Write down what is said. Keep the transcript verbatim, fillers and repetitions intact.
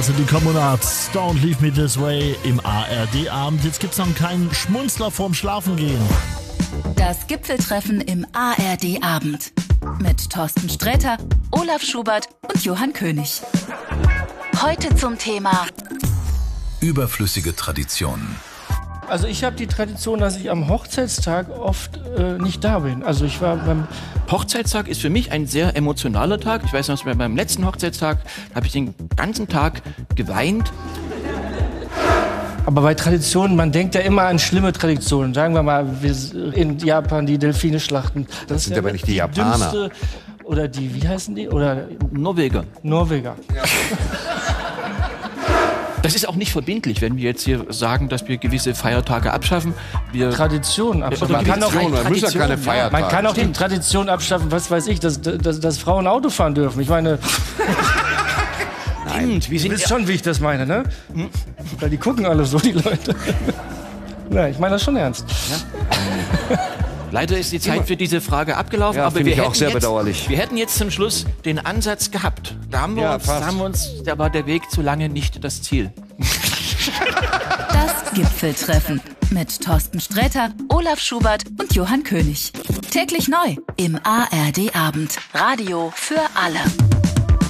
Also die Kommunards, Don't Leave Me This Way im A R D-Abend. Jetzt gibt's noch einen kleinen Schmunzler vorm Schlafengehen. Das Gipfeltreffen im A R D-Abend. Mit Thorsten Sträter, Olaf Schubert und Johann König. Heute zum Thema überflüssige Traditionen. Also ich habe die Tradition, dass ich am Hochzeitstag oft äh, nicht da bin. Also ich war beim Hochzeitstag ist für mich ein sehr emotionaler Tag. Ich weiß noch, bei meinem letzten Hochzeitstag habe ich den ganzen Tag geweint. Aber bei Traditionen, man denkt ja immer an schlimme Traditionen. Sagen wir mal, wir in Japan die Delfine schlachten. Das, das sind ja aber nicht die, die Japaner. Dümmste, oder die, wie heißen die? Oder Norweger. Norweger. Ja. Das ist auch nicht verbindlich, wenn wir jetzt hier sagen, dass wir gewisse Feiertage abschaffen. Wir Traditionen abschaffen. Man kann auch Tradition, ja keine Feiertage. Man kann auch die Tradition abschaffen, was weiß ich, dass, dass, dass Frauen Auto fahren dürfen. Ich meine... Nein, wir sind du wisst schon, wie ich das meine, ne? Hm? Weil die gucken alle so, die Leute. Nein, ich meine das schon ernst. Ja. Leider ist die Zeit für diese Frage abgelaufen, ja, aber wir ich auch hätten, sehr jetzt, bedauerlich. wir hätten jetzt zum Schluss den Ansatz gehabt. Da haben wir, ja, uns, da haben wir uns, da war der Weg zu lange nicht das Ziel. Das Gipfeltreffen mit Thorsten Sträter, Olaf Schubert und Johann König. Täglich neu im A R D-Abend. Radio für alle.